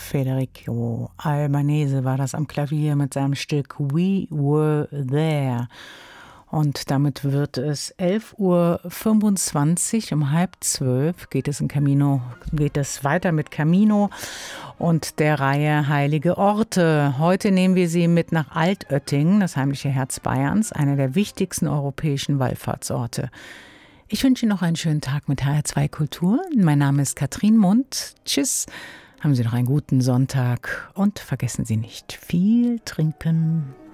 Federico Albanese war das am Klavier mit seinem Stück We Were There. Und damit wird es 11:25 Uhr, um 11:30 geht es weiter mit Camino und der Reihe Heilige Orte. Heute nehmen wir Sie mit nach Altötting, das heimliche Herz Bayerns, einer der wichtigsten europäischen Wallfahrtsorte. Ich wünsche Ihnen noch einen schönen Tag mit HR2 Kultur. Mein Name ist Katrin Mund. Tschüss, haben Sie noch einen guten Sonntag und vergessen Sie nicht, viel trinken.